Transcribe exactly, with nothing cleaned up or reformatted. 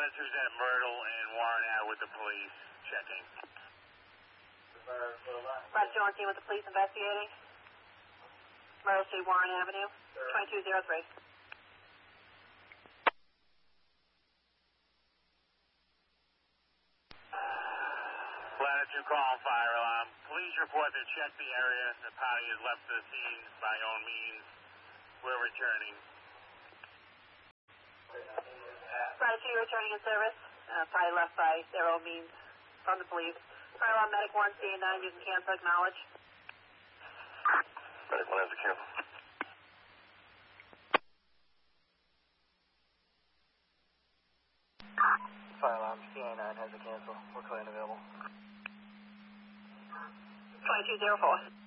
Latitude's at Myrtle and Warren Ave with the police. Checking. Latitude on scene with the police investigating. Myrtle Street, Warren Avenue, twenty-two oh three. Latitude call fire alarm. Please report to check the area. The party has left the scene by all means. We're returning. Latitude returning in service. Uh, party left by their own means from the police. Fire alarm medic one, C A nine, you can cancel, acknowledge. Medic one has a cancel. Fire alarm C A nine has a cancel. We're clear and available. twenty-two oh four.